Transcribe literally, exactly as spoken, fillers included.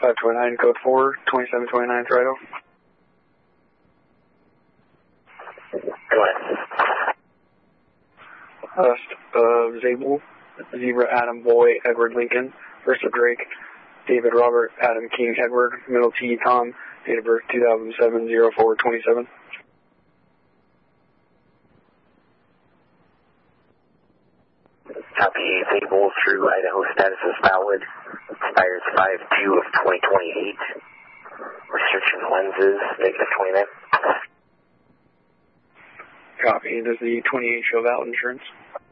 five twenty-nine, code four, twenty-seven twenty-nine, Toronto. Go ahead. Uh, uh, Zabel, Zebra, Adam, Boy, Edward, Lincoln, Versa, Drake, David, Robert, Adam, King, Edward, middle T, Tom, date of birth two thousand seven, oh four twenty-seven. Copy, Zabel through Idaho, status is valid, expires five two of twenty twenty-eight, restriction lenses, negative twenty-nine. Copy, does the twenty-eight show valid insurance?